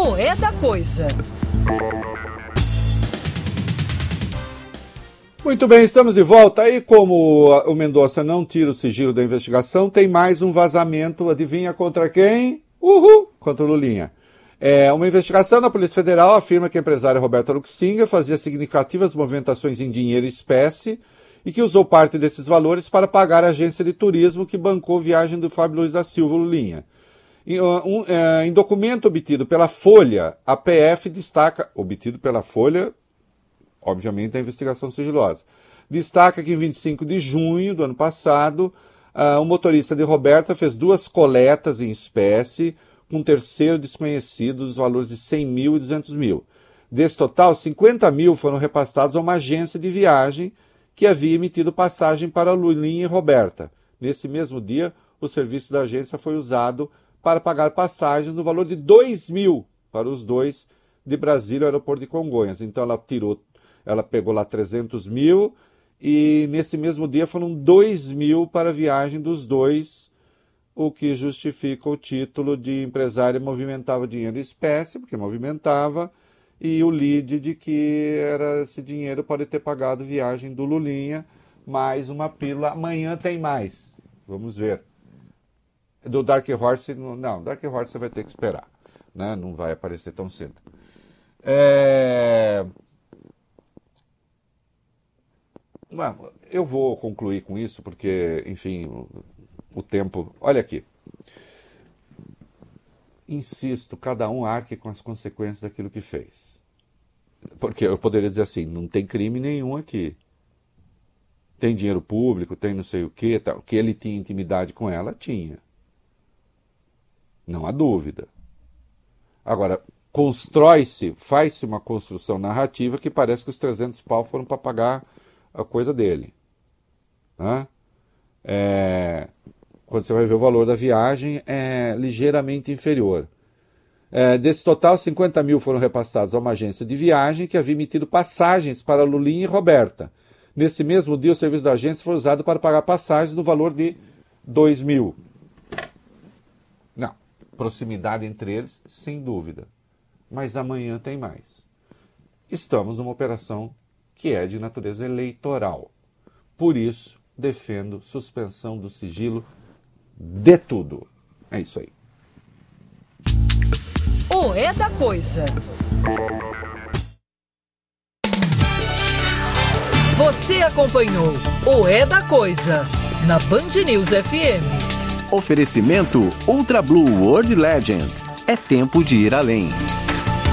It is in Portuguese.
O É da Coisa. Muito bem, estamos de volta. E como o Mendonça não tira o sigilo da investigação, tem mais um vazamento. Adivinha contra quem? Contra o Lulinha. Uma investigação da Polícia Federal afirma que a empresária Roberta Luxinga fazia significativas movimentações em dinheiro e espécie e que usou parte desses valores para pagar a agência de turismo que bancou a viagem do Fábio Luiz da Silva, Lulinha. Em documento obtido pela Folha, a PF destaca, obtido pela Folha, obviamente a investigação sigilosa, destaca que em 25 de junho do ano passado, o motorista de Roberta fez 2 coletas em espécie com um terceiro desconhecido dos valores de 100 mil e 200 mil. Desse total, 50 mil foram repassados a uma agência de viagem que havia emitido passagem para Lulinha e Roberta. Nesse mesmo dia, o serviço da agência foi usado para pagar passagens no valor de 2 mil para os dois de Brasília ao aeroporto de Congonhas. Então ela pegou lá 300 mil e nesse mesmo dia foram 2 mil para a viagem dos dois, o que justifica o título de empresária movimentava dinheiro em espécie, porque movimentava, e o lead de que esse dinheiro pode ter pagado a viagem do Lulinha, mais uma pílula. Amanhã tem mais. Vamos ver. Do Dark Horse, não, Dark Horse você vai ter que esperar, né? Não vai aparecer tão cedo. Eu vou concluir com isso, porque, enfim, o tempo... Olha aqui. Insisto, cada um arque com as consequências daquilo que fez. Porque eu poderia dizer assim, não tem crime nenhum aqui. Tem dinheiro público, tem não sei o quê, tal. Que ele tinha intimidade com ela, tinha. Não há dúvida. Agora, faz-se uma construção narrativa que parece que os 300 pau foram para pagar a coisa dele. Né? Quando você vai ver o valor da viagem, é ligeiramente inferior. Desse total, 50 mil foram repassados a uma agência de viagem que havia emitido passagens para Lulinha e Roberta. Nesse mesmo dia, o serviço da agência foi usado para pagar passagens no valor de 2 mil. Não, proximidade entre eles, sem dúvida. Mas amanhã tem mais. Estamos numa operação que é de natureza eleitoral. Por isso, defendo suspensão do sigilo de tudo. É isso aí. O É da Coisa. Você acompanhou o É da Coisa na Band News FM. Oferecimento Ultra Blue World Legend. É tempo de ir além.